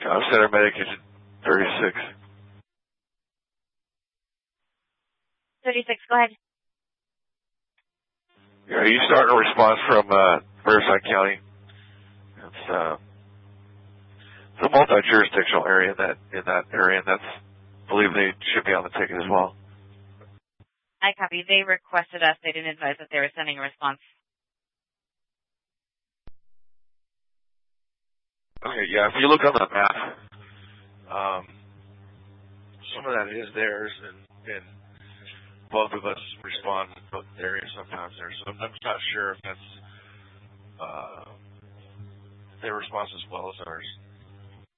Job center medication 36. 36, go ahead. Are you starting a response from Riverside County? It's a multi-jurisdictional area in that area, and I believe they should be on the ticket as well. I copy. They requested us. They didn't advise that they were sending a response. Okay, yeah, if you look on the map, some of that is theirs, and both of us respond in both areas sometimes there. So I'm not sure if that's their response as well as ours.